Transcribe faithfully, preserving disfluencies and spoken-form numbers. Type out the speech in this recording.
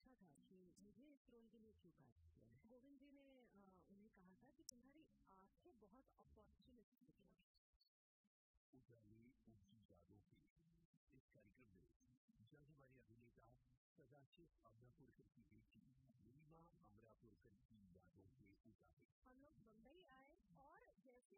पूछा था कि मुझे इस रोल के लिए क्यों कास्ट किया है। गोविंद जी ने आ, उन्हें कहा था कि तुम्हारी आंखें बहुत अपॉर्चुनिस्टिक हैं। उजाली उनकी यादों की इस कार्यक्रम में जज हमारी अभिनेता सदाशिव अमरापुरकर की बेटी रीमा अमरापुरकर की यादों के उजाले। हम लोग मुंबई आए